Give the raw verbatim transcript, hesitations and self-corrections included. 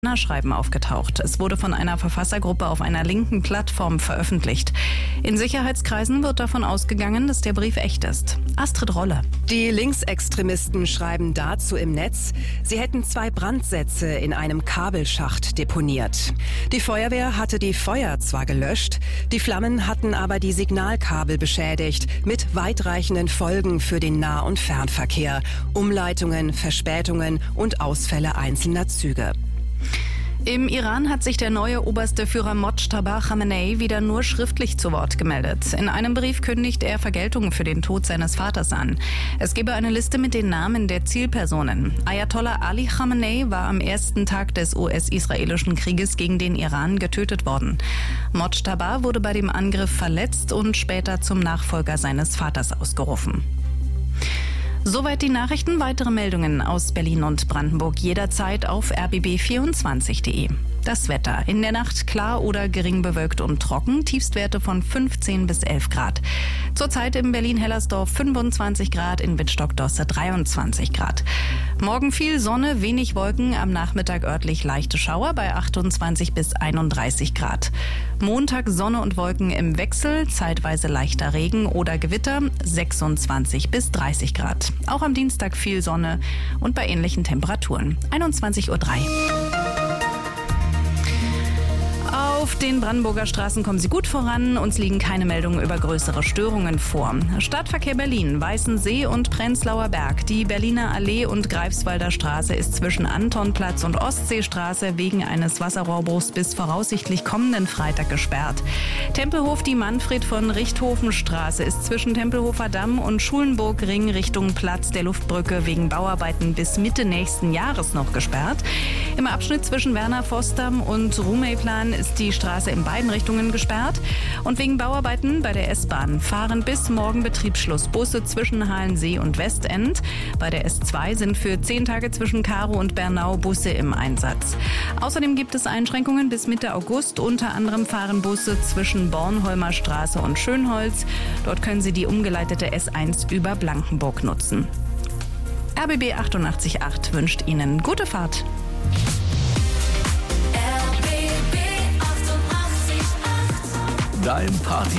Schreiben aufgetaucht. Es wurde von einer Verfassergruppe auf einer linken Plattform veröffentlicht. In Sicherheitskreisen wird davon ausgegangen, dass der Brief echt ist. Astrid Rolle. Die Linksextremisten schreiben dazu im Netz, sie hätten zwei Brandsätze in einem Kabelschacht deponiert. Die Feuerwehr hatte die Feuer zwar gelöscht, die Flammen hatten aber die Signalkabel beschädigt, mit weitreichenden Folgen für den Nah- und Fernverkehr, Umleitungen, Verspätungen und Ausfälle einzelner Züge. Im Iran hat sich der neue oberste Führer Mojtaba Khamenei wieder nur schriftlich zu Wort gemeldet. In einem Brief kündigt er Vergeltung für den Tod seines Vaters an. Es gebe eine Liste mit den Namen der Zielpersonen. Ayatollah Ali Khamenei war am ersten Tag des U S-israelischen Krieges gegen den Iran getötet worden. Mojtaba wurde bei dem Angriff verletzt und später zum Nachfolger seines Vaters ausgerufen. Soweit die Nachrichten. Weitere Meldungen aus Berlin und Brandenburg jederzeit auf r b b vierundzwanzig punkt de. Das Wetter. In der Nacht klar oder gering bewölkt und trocken. Tiefstwerte von fünfzehn bis elf Grad. Zurzeit in Berlin-Hellersdorf fünfundzwanzig Grad, in Wittstock-Dosse dreiundzwanzig Grad. Morgen viel Sonne, wenig Wolken, am Nachmittag örtlich leichte Schauer bei achtundzwanzig bis einunddreißig Grad. Montag Sonne und Wolken im Wechsel, zeitweise leichter Regen oder Gewitter, sechsundzwanzig bis dreißig Grad. Auch am Dienstag viel Sonne und bei ähnlichen Temperaturen. einundzwanzig Uhr drei. Auf den Brandenburger Straßen kommen Sie gut voran. Uns liegen keine Meldungen über größere Störungen vor. Stadtverkehr Berlin, Weißensee und Prenzlauer Berg. Die Berliner Allee und Greifswalder Straße ist zwischen Antonplatz und Ostseestraße wegen eines Wasserrohrbruchs bis voraussichtlich kommenden Freitag gesperrt. Tempelhof, die Manfred von Richthofen-Straße ist zwischen Tempelhofer Damm und Schulenburg-Ring Richtung Platz der Luftbrücke wegen Bauarbeiten bis Mitte nächsten Jahres noch gesperrt. Im Abschnitt zwischen Werner-Voss-Damm und Rumeyplan ist die Straße in beiden Richtungen gesperrt. Und wegen Bauarbeiten bei der S-Bahn fahren bis morgen Betriebsschluss Busse zwischen Halensee und Westend. Bei der S zwei sind für zehn Tage zwischen Karow und Bernau Busse im Einsatz. Außerdem gibt es Einschränkungen bis Mitte August. Unter anderem fahren Busse zwischen Bornholmer Straße und Schönholz. Dort können Sie die umgeleitete S eins über Blankenburg nutzen. R B B achtundachtzig Komma acht wünscht Ihnen gute Fahrt. Dein Party